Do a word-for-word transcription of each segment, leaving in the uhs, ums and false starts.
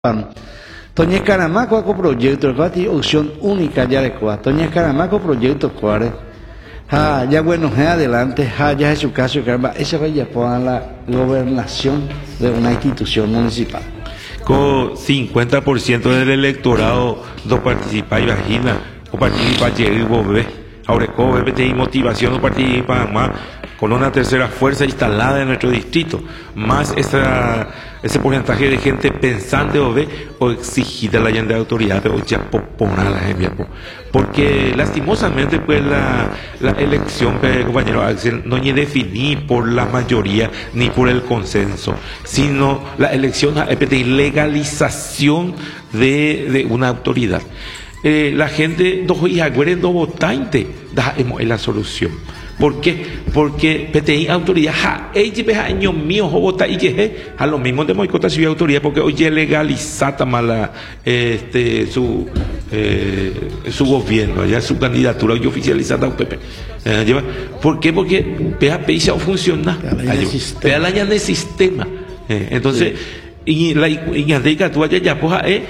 Toña Caramaco con proyecto, que opción única ya de cuatro. Toña Caramaco proyecto cuare. Ha ya bueno, adelante, ha ya es su caso, caramba, esa vaya a la gobernación de una institución municipal. Con cincuenta por ciento del electorado no participa, imagina, o participa Jerry Bobé. Ahora, con motivación no participa más, con una tercera fuerza instalada en nuestro distrito, más esa, ese porcentaje de gente pensante o ve o exigida la de autoridad o ya poponar la gente, porque lastimosamente pues la, la elección, compañero Axel, no ni definí por la mayoría ni por el consenso, sino la elección es legalización de, de una autoridad. Eh, la gente no no votante es la solución. ¿Por qué? Porque P T I autoridad ja ella año mío vota y que a lo mismo de moicota ciudad autoridad porque hoy legalizada mala este su eh, su gobierno ya su candidatura hoy oficializada U P P. Eh, ¿Por qué? Porque P A P ya funciona. P A la ya de sistema. Eh, entonces y la y ya tú ya pues eh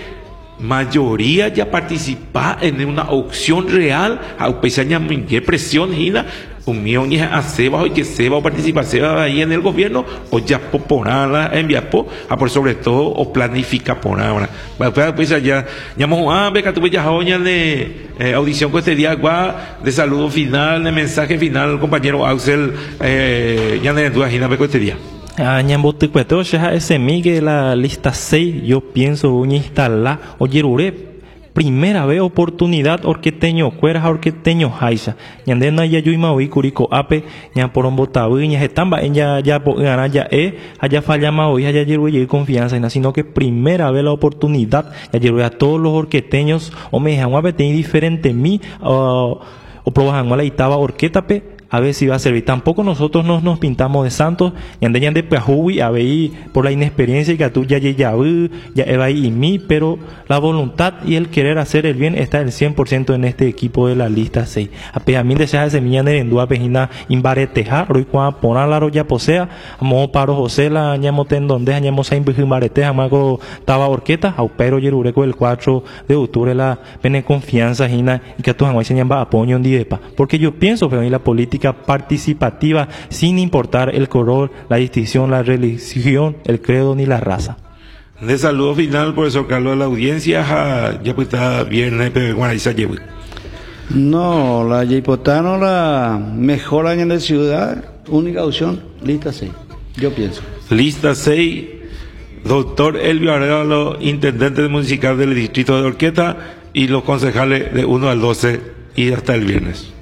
mayoría ya participa en una opción real a pesar de qué presión gira un millón y a Seba y que Seba o participa Seba ahí en el gobierno o ya por nada envía por a por sobre todo o planifica por ahora pues ya llamamos a beca tuve ya hoña de eh, audición con este día de saludo final de mensaje final compañero Axel eh, ya de duda gina con este día. Ñambote cueto ya ese migue la lista seis yo pienso un instalar oye rure primera vez oportunidad orqueteño cueras orqueteño haisa ñandena ya yo maui curico ape ña por un botabu ña estamba en ya ya gana ya e allá falla maui allá yeruye confianza sino que primera vez la oportunidad ya yeruye a todos los orqueteños o me dejan a peteño diferente mi o probajan la itaba orquetape a ver si va a servir. Tampoco nosotros nos, nos pintamos de santos, y andan de pejubi, a ver por la inexperiencia que tú ya ya ya eva y mí, pero la voluntad y el querer hacer el bien está el cien por ciento en este equipo de la lista seis. A pe a mí de esa semilla de endua pejina imbareteja, roy kwa ponar la roya posea, amo paro José la añamo tendonde añamo sa imbareteja, amago taba orqueta, au pero yerureco el cuatro de octubre la pene confianza hina y que tú han enseñan va apoyo en diepa, porque yo pienso que la política participativa sin importar el color, la distinción, la religión, el credo ni la raza. De saludo final, profesor Carlos, a la audiencia, ya pues está viernes, pero bueno, ahí se lleva. No, la Yipotano la mejoran en la ciudad, única opción, lista seis, yo pienso. Lista seis, doctor Elvio Arevalo, intendente municipal del distrito de Orqueta y los concejales de uno al doce y hasta el viernes.